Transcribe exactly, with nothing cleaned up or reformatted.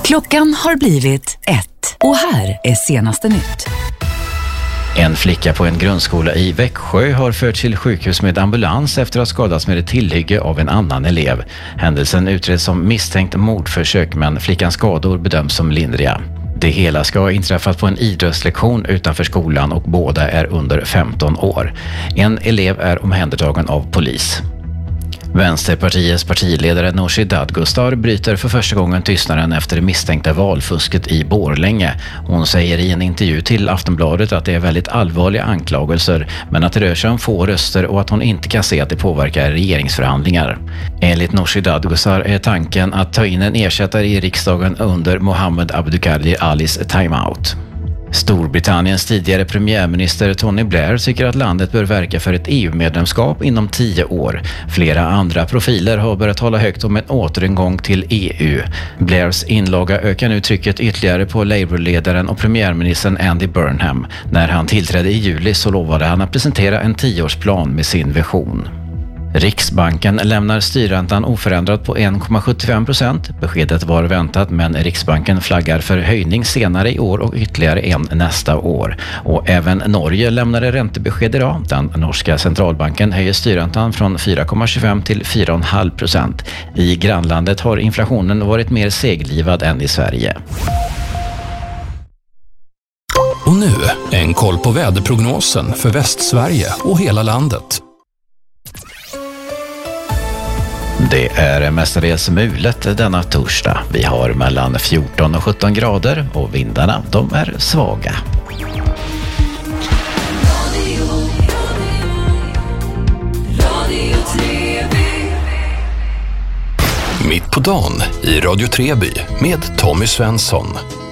Klockan har blivit ett och här är senaste nytt. En flicka på en grundskola i Växjö har förts till sjukhus med ambulans efter att ha skadats med ett tillhygge av en annan elev. Händelsen utreds som misstänkt mordförsök, men flickans skador bedöms som lindriga. Det hela ska ha inträffat på en idrottslektion utanför skolan och båda är under femton år. En elev är omhändertagen av polis. Vänsterpartiets partiledare Nooshi Dadgostar bryter för första gången tystnaden efter det misstänkta valfusket i Borlänge. Hon säger i en intervju till Aftonbladet att det är väldigt allvarliga anklagelser, men att det rör sig om få röster och att hon inte kan se att det påverkar regeringsförhandlingar. Enligt Nooshi Dadgostar är tanken att ta in en ersättare i riksdagen under Mohammed Abduqadir Alis timeout. Storbritanniens tidigare premiärminister Tony Blair tycker att landet bör verka för ett E U-medlemskap inom tio år. Flera andra profiler har börjat tala högt om en återgång till E U. Blairs inlaga ökar nu trycket ytterligare på Labour-ledaren och premiärministern Andy Burnham. När han tillträdde i juli så lovade han att presentera en tioårsplan med sin vision. Riksbanken lämnar styrräntan oförändrad på en komma sjuttiofem procent. Beskedet var väntat, men Riksbanken flaggar för höjning senare i år och ytterligare en nästa år. Och även Norge lämnade räntebesked idag. Den norska centralbanken höjer styrräntan från fyra komma tjugofem till fyra komma fem procent. I grannlandet har inflationen varit mer seglivad än i Sverige. Och nu en koll på väderprognosen för Västsverige och hela landet. Det är mestadels mulet denna torsdag. Vi har mellan fjorton och sjutton grader och vindarna, de är svaga. Mitt på dagen i Radio Treby med Tommy Svensson.